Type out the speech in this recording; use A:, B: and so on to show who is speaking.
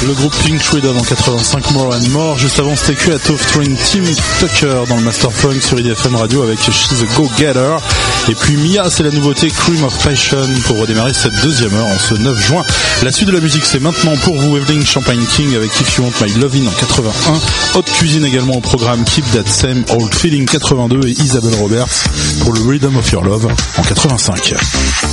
A: Le groupe Pink Floyd en 85, More and More. Juste avant, c'était Creative of Train, Tim Tucker dans le Master Funk sur IDFM Radio avec She's a Go-Getter. Et puis Mia, c'est la nouveauté Cream of Passion pour redémarrer cette deuxième heure en ce 9 juin. La suite de la musique, c'est maintenant pour vous Evelyn Champagne King avec If You Want My Lovin' en 81. Haute Cuisine également au programme Keep That Same Old Feeling 82 et Isabelle Roberts pour le Rhythm of Your Love en 85.